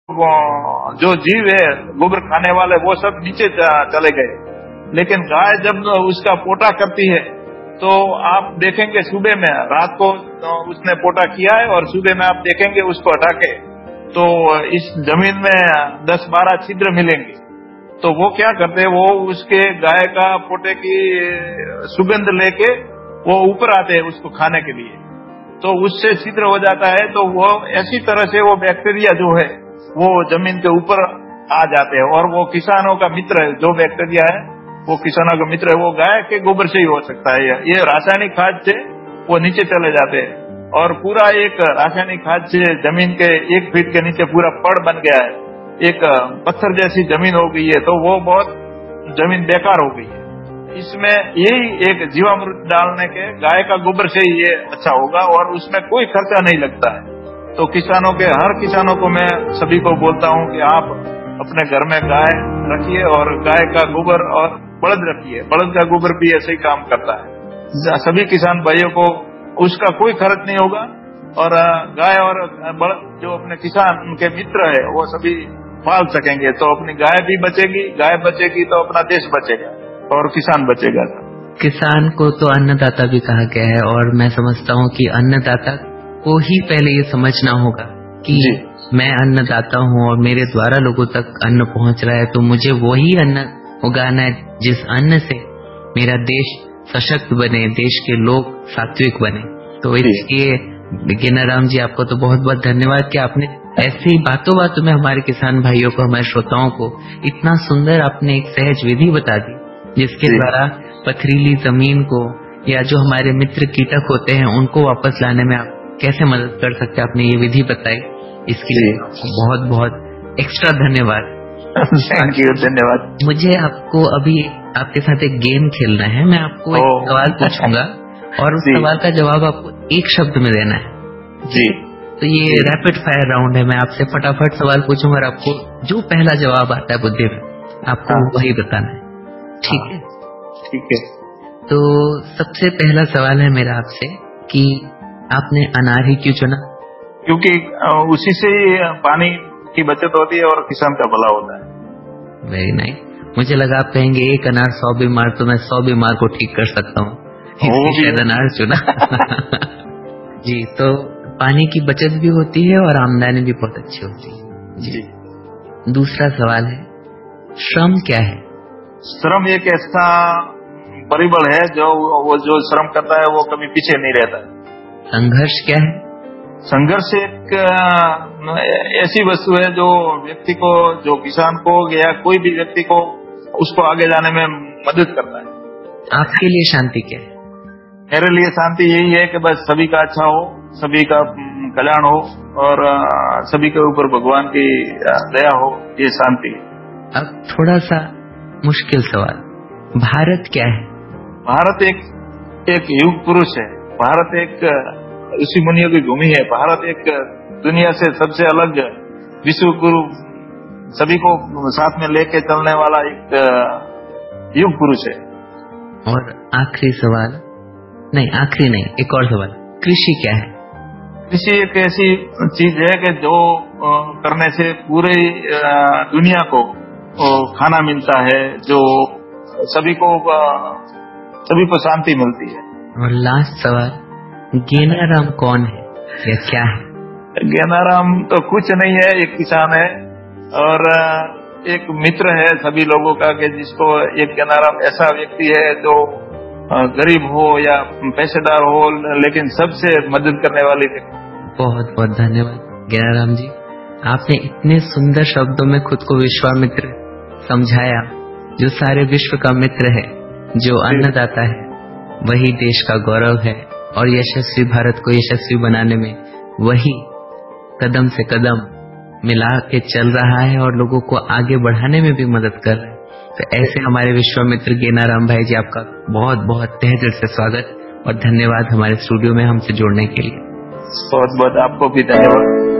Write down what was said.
जो जीव है गोबर खाने वाले वो सब नीचे चले गए। लेकिन गाय जब उसका पोटा करती है तो आप देखेंगे सुबह में, रात को उसने पोटा किया है और सुबह में आप देखेंगे उसको हटा के तो इस जमीन में 10-12 छिद्र मिलेंगे। तो वो क्या करते हैं, वो उसके गाय का पोटे की सुगंध लेके वो ऊपर आते हैं उसको खाने के लिए, तो उससे छिद्र हो जाता है। तो वो ऐसी तरह से वो बैक्टीरिया जो है वो जमीन के ऊपर आ जाते हैं और वो किसानों का मित्र है। जो बैक्टीरिया है वो किसानों का मित्र है, वो गाय के गोबर से ही हो सकता है। ये रासायनिक खाद से वो नीचे चले जाते हैं और पूरा एक रासायनिक खाद से जमीन के 1 फीट के नीचे पूरा पड़ बन गया है, एक पत्थर जैसी जमीन हो गई है। तो वो बहुत जमीन बेकार हो गई है। इसमें यही एक जीवामृत डालने के गाय का गोबर से ही ये अच्छा होगा और उसमें कोई खर्चा नहीं लगता है। तो किसानों के, हर किसानों को मैं सभी को बोलता हूँ कि आप अपने घर में गाय रखिए और गाय का गोबर और बलद रखिए। बलद का गोबर भी ऐसे ही काम करता है। सभी किसान भाइयों को उसका कोई खर्च नहीं होगा और गाय और बलद जो अपने किसान उनके मित्र है वो सभी पाल सकेंगे। तो अपनी गाय भी बचेगी, गाय बचेगी तो अपना देश बचेगा और किसान बचेगा। किसान को तो अन्नदाता भी कहा गया है और मैं समझता हूँ कि अन्नदाता को ही पहले ये समझना होगा कि मैं अन्नदाता हूँ और मेरे द्वारा लोगों तक अन्न पहुँच रहा है, तो मुझे वही अन्न उगाना है जिस अन्न से मेरा देश सशक्त बने, देश के लोग सात्विक बने। तो इसलिए गिनाराम जी आपको तो बहुत बहुत धन्यवाद कि आपने ऐसे ही बातों में हमारे किसान भाइयों को, हमारे श्रोताओं को इतना सुंदर आपने एक सहज विधि बता दी जिसके द्वारा पथरीली जमीन को या जो हमारे मित्र कीटक होते हैं उनको वापस लाने में आप कैसे मदद कर सकते हैं, आपने ये विधि बताई। इसके लिए बहुत बहुत एक्स्ट्रा धन्यवाद। थैंक यू, धन्यवाद। मुझे आपको अभी आपके साथ एक गेम खेलना है। मैं आपको एक सवाल पूछूंगा और उस सवाल का जवाब आपको एक शब्द में देना है। जी। तो ये रैपिड फायर राउंड है। मैं आपसे फटाफट सवाल पूछूंगा और आपको जो पहला जवाब आता है बुद्धि में आपको वही बताना है। ठीक है? ठीक है। तो सबसे पहला सवाल है मेरा आपसे कि आपने अनार ही क्यों चुना? क्योंकि उसी से पानी की बचत होती है और किसान का भला होता है। Very nice. मुझे लगा आप कहेंगे एक अनार 100 बीमार, तो मैं 100 बीमार को ठीक कर सकता हूँ, इसलिए शायद अनार चुना। जी, तो पानी की बचत भी होती है और आमदनी भी बहुत अच्छी होती है। जी। दूसरा सवाल है, श्रम क्या है? श्रम एक ऐसा परिबल है जो श्रम करता है वो कभी पीछे नहीं रहता। संघर्ष क्या है? संघर्ष एक ऐसी वस्तु है जो व्यक्ति को, जो किसान को या कोई भी व्यक्ति को उसको आगे जाने में मदद करता है। आपके लिए शांति क्या है? मेरे लिए शांति यही है कि बस सभी का अच्छा हो, सभी का कल्याण हो और सभी के ऊपर भगवान की दया हो, ये शांति। अब थोड़ा सा मुश्किल सवाल, भारत क्या है? भारत एक युग पुरुष है। भारत एक ऋषि मुनियों की भूमि है। भारत एक दुनिया से सबसे अलग विश्व गुरु, सभी को साथ में लेके चलने वाला एक युग पुरुष है। और आखिरी सवाल, नहीं आखिरी नहीं, एक और सवाल, कृषि क्या है? कृषि एक ऐसी चीज है कि जो करने से पूरे दुनिया को खाना मिलता है, जो सभी को शांति मिलती है। और लास्ट सवाल, गेनाराम कौन है या क्या है? गेनाराम तो कुछ नहीं है, एक किसान है और एक मित्र है सभी लोगों का, कि जिसको एक गेनाराम ऐसा व्यक्ति है जो गरीब हो या पैसेदार हो लेकिन सबसे मदद करने वाली व्यक्ति। बहुत बहुत धन्यवाद गेनाराम जी, आपने इतने सुंदर शब्दों में खुद को विश्वामित्र समझाया। जो सारे विश्व का मित्र है, जो अन्नदाता है, वही देश का गौरव है और यशस्वी भारत को यशस्वी बनाने में वही कदम से कदम मिला के चल रहा है और लोगों को आगे बढ़ाने में भी मदद कर रहा है। तो ऐसे हमारे विश्वामित्र गेनाराम भाई जी, आपका बहुत बहुत तहे दिल से स्वागत और धन्यवाद हमारे स्टूडियो में हमसे जुड़ने के लिए। बहुत बहुत आपको भी धन्यवाद।